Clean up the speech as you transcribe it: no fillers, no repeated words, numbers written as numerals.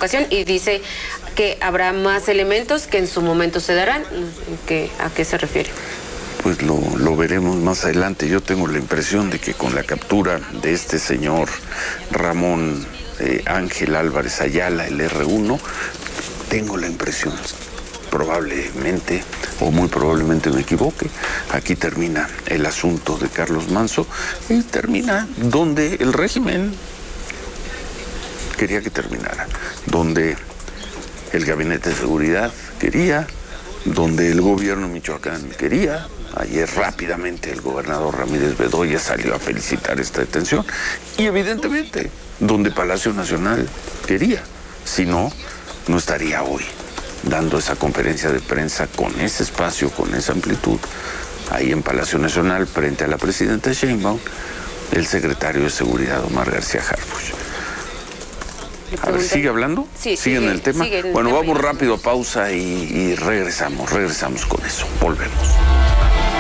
ocasión y dice que habrá más elementos que en su momento se darán. ¿A qué se refiere? Pues lo veremos más adelante. Yo tengo la impresión de que con la captura de este señor Ramón Ángel Álvarez Ayala, el R1, tengo la impresión, probablemente o muy probablemente me equivoque, aquí termina el asunto de Carlos Manso y termina donde el régimen quería que terminara, donde el Gabinete de Seguridad quería, donde el gobierno de Michoacán quería. Ayer rápidamente el gobernador Ramírez Bedoya salió a felicitar esta detención y evidentemente donde Palacio Nacional quería. Si no, no estaría hoy dando esa conferencia de prensa con ese espacio, con esa amplitud, ahí en Palacio Nacional frente a la presidenta Sheinbaum, el secretario de Seguridad Omar García Harfuch. A ver, ¿sigue hablando? Sí, ¿Sigue en el tema? Bueno, vamos rápido a pausa y regresamos con eso. Volvemos.